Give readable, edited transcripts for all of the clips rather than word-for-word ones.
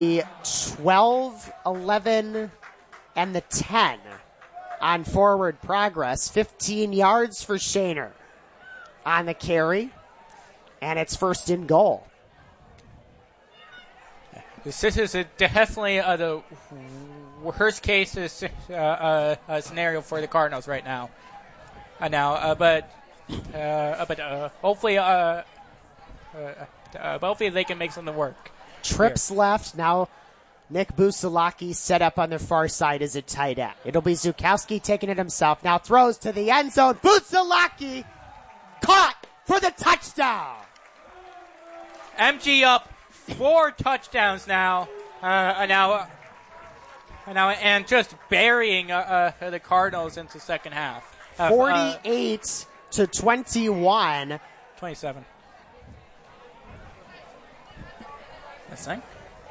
the 12, 11, and the 10 on forward progress. 15 yards for Shaner on the carry, and it's first and goal. This is definitely the worst case scenario for the Cardinals right now. But hopefully they can make something work. Trips here. Left. Now Nick Busalaki set up on the far side as a tight end. It'll be Zukowski taking it himself. Now throws to the end zone. Busalaki caught for the touchdown. MG up 4 touchdowns now. And just burying the Cardinals into the second half. 48 to 21. 27. That's right.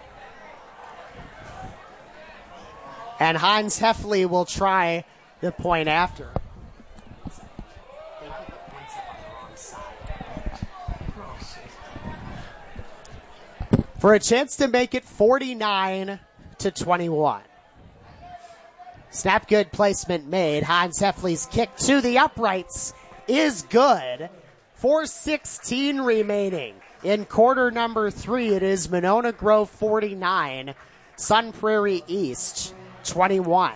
And Hans Heffley will try the point after. For a chance to make it 49 to 21. Snap good placement made. Hans Heffley's kick to the uprights is good. 4:16 remaining. In quarter number 3, it is Monona Grove 49, Sun Prairie East 21.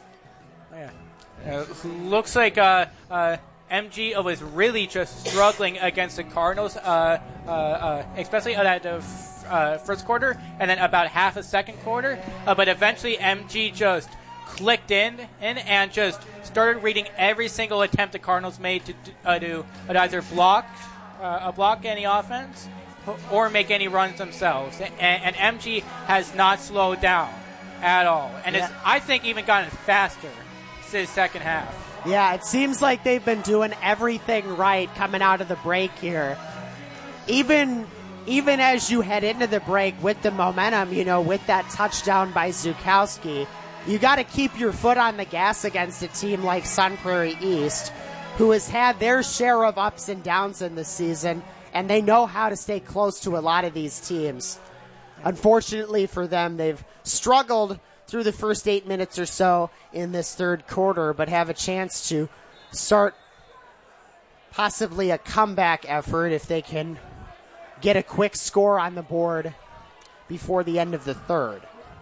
Yeah. Looks like MG was really just struggling against the Cardinals, especially at the first quarter and then about half a second quarter. But eventually MG just clicked in and just started reading every single attempt the Cardinals made to either block any offense or make any runs themselves. And MG has not slowed down at all. And it's, I think, even gotten faster since the second half. Yeah, it seems like they've been doing everything right coming out of the break here. Even as you head into the break with the momentum, with that touchdown by Zukowski, you got to keep your foot on the gas against a team like Sun Prairie East, who has had their share of ups and downs in the season, and they know how to stay close to a lot of these teams. Unfortunately for them, they've struggled through the first 8 minutes or so in this third quarter, but have a chance to start possibly a comeback effort if they can get a quick score on the board before the end of the third.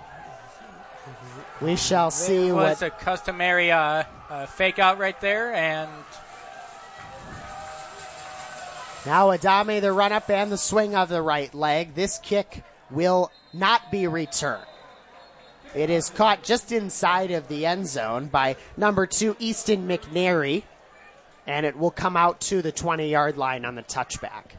We shall see. It was a customary fake out right there, and now Adame the run up and the swing of the right leg. This kick will not be returned. It is caught just inside of the end zone by number 2 Easton McNary, and it will come out to the 20-yard line on the touchback.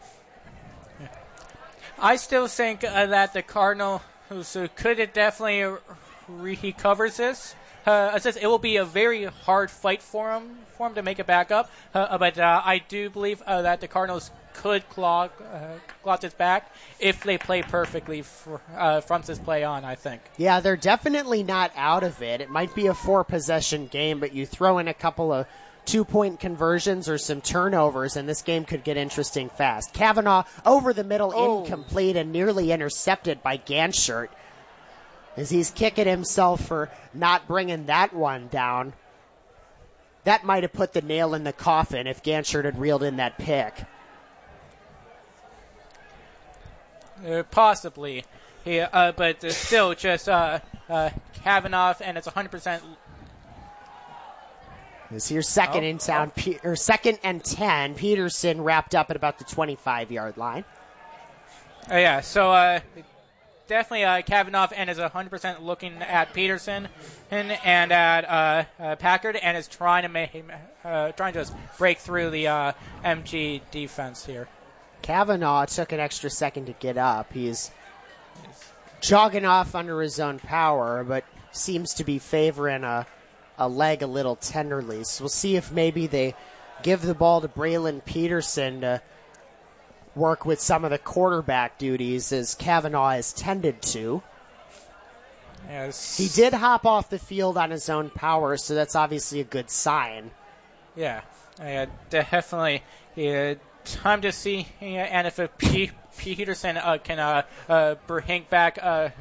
I still think that the Cardinals could have definitely recovers this. It will be a very hard fight for him to make it back up. But I do believe that the Cardinals could claw this back if they play perfectly from this play on, I think. Yeah, they're definitely not out of it. It might be a 4-possession game, but you throw in a couple of 2-point conversions or some turnovers, and this game could get interesting fast. Kavanaugh over the middle, incomplete, and nearly intercepted by Ganshert as he's kicking himself for not bringing that one down. That might have put the nail in the coffin if Ganshert had reeled in that pick. Possibly. But still just Kavanaugh, and it's 100%. This here's second in town, or 2nd and 10. Peterson wrapped up at about the 25-yard line. So definitely Kavanaugh, and is 100% looking at Peterson and at Packard, and is trying to just break through the MG defense here. Kavanaugh took an extra second to get up. He's jogging off under his own power, but seems to be favoring a leg a little tenderly. So we'll see if maybe they give the ball to Braylon Peterson to work with some of the quarterback duties, as Kavanaugh has tended to. Yes. He did hop off the field on his own power, so that's obviously a good sign. Yeah, definitely. time to see and if Peterson can bring back